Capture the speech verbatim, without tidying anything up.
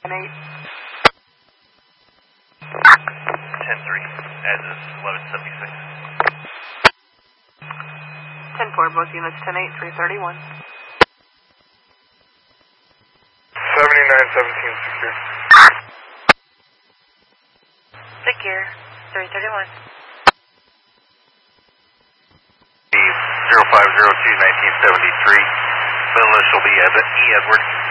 eight. ten three, as is eleven seventy-six. ten four, both units, ten eight, three thirty-one. seventy-nine seventeen, secure. Secure, three thirty-one. zero five zero two, nineteen seventy-three, the initial will be E. Edward.